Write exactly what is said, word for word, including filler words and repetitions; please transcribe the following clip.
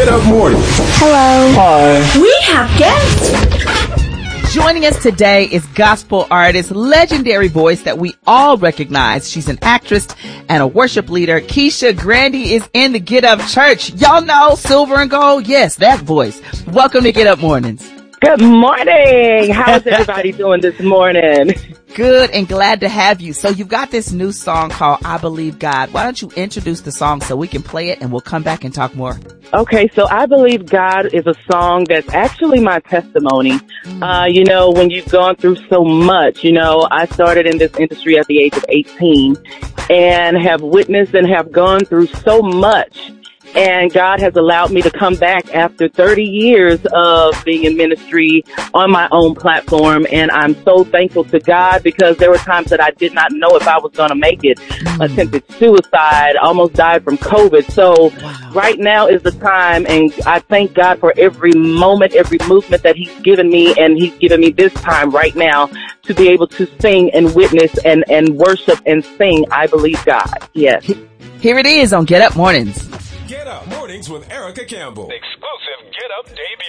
Get Up Morning. Hello. Hi. We have guests. Joining us today is gospel artist, legendary voice that we all recognize. She's an actress and a worship leader. Keisha Grandy is in the Get Up Church. Y'all know Silver and Gold? Yes, that voice. Welcome to Get Up Mornings. Good morning. How's everybody doing this morning? Good and glad to have you. So you've got this new song called I Believe God. Why don't you introduce the song so we can play it and we'll come back and talk more. Okay, so I Believe God is a song that's actually my testimony. Mm. Uh, you know, when you've gone through so much, you know, I started in this industry at the age of eighteen and have witnessed and have gone through so much. And God has allowed me to come back after thirty years of being in ministry on my own platform. And I'm so thankful to God because there were times that I did not know if I was going to make it. Mm. Attempted suicide, almost died from COVID. So wow. Right now is the time. And I thank God for every moment, every movement that he's given me. And he's given me this time right now to be able to sing and witness and, and worship and sing. I Believe God. Yes. Here it is on Get Up Mornings. Get Up Mornings with Erica Campbell. Exclusive Get Up debut.